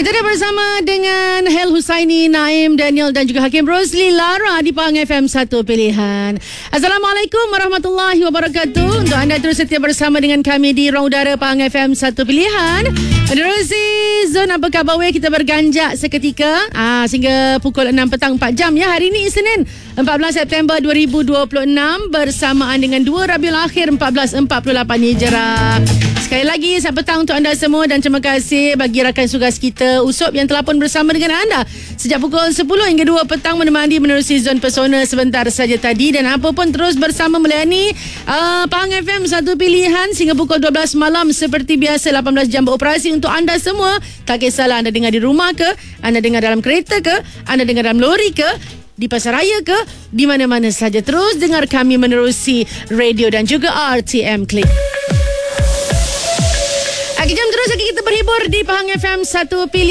Baik, tadi bersama dengan Hel Husaini, Naim, Daniel dan juga Hakim Rosli Lara di Pahang FM 1 Pilihan. Assalamualaikum warahmatullahi wabarakatuh. Untuk anda terus setia bersama dengan kami di ruang udara Pahang FM 1 Pilihan. Menerusi zon apa khabar weh, kita berganjak seketika sehingga pukul 6 petang 4 jam ya. Hari ini Isnin 14 September 2026 bersamaan dengan 2 Rabiul Akhir 1448 Hijrah. Sekali lagi selamat petang untuk anda semua dan terima kasih bagi rakan tugas kita Usop yang telah pun bersama dengan anda sejak pukul 10 hingga 2 petang menemani menerusi zon pesona sebentar saja tadi, dan apa pun terus bersama melayani Pahang FM 1 Pilihan sehingga pukul 12 malam seperti biasa. 18 jam beroperasi untuk anda semua. Tak kisahlah anda dengar di rumah ke, anda dengar dalam kereta ke, anda dengar dalam lori ke, di pasaraya ke, di mana-mana saja, terus dengar kami menerusi radio dan juga RTM Klik. Kejam terus lagi kita berhibur di Pahang FM 1 Pilihan.